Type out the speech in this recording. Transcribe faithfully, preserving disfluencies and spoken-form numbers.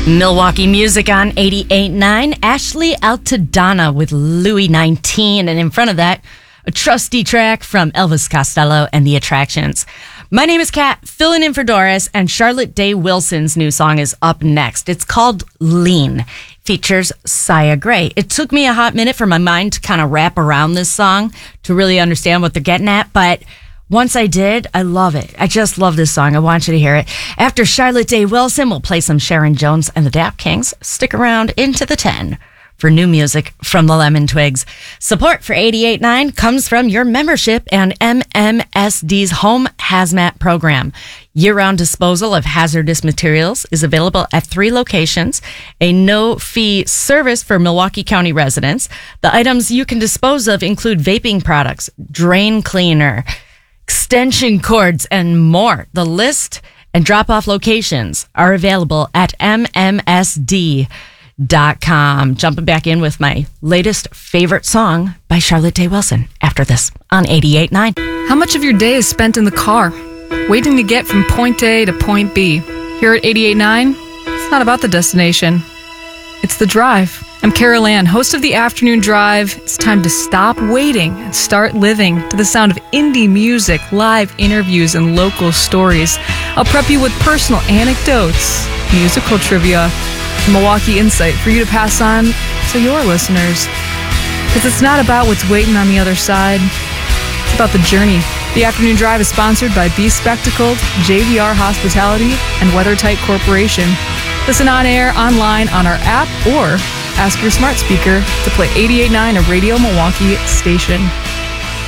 Milwaukee music on eighty-eight point nine. Ashley Altadonna with Louis nineteen. And in front of that, a trusty track from Elvis Costello and the Attractions. My name is Kat, filling in for Doris, and Charlotte Day Wilson's new song is up next. It's called Lean. Features Sia Gray. It took me a hot minute for my mind to kind of wrap around this song to really understand what they're getting at, but once I did, I love it. I just love this song. I want you to hear it. After Charlotte Day Wilson, we'll play some Sharon Jones and the Dap Kings. Stick around into the ten for new music from the Lemon Twigs. Support for eighty-eight point nine comes from your membership and M M S D's Home Hazmat program. Year-round disposal of hazardous materials is available at three locations, a no-fee service for Milwaukee County residents. The items you can dispose of include vaping products, drain cleaner, extension cords, and more. The list and drop-off locations are available at M M S D dot com. Jumping back in with my latest favorite song by Charlotte Day Wilson after this on eighty-eight point nine. How much of your day is spent in the car, waiting to get from point A to point B? Here at eighty-eight point nine, it's not about the destination. It's the drive. I'm Carol Ann, host of the Afternoon Drive. It's time to stop waiting and start living to the sound of indie music, live interviews, and local stories. I'll prep you with personal anecdotes, musical trivia, Milwaukee insight for you to pass on to your listeners. Because it's not about what's waiting on the other side. It's about the journey. The Afternoon Drive is sponsored by Be Spectacled, J V R Hospitality, and WeatherTight Corporation. Listen on air, online, on our app, or ask your smart speaker to play eighty-eight point nine, a Radio Milwaukee station.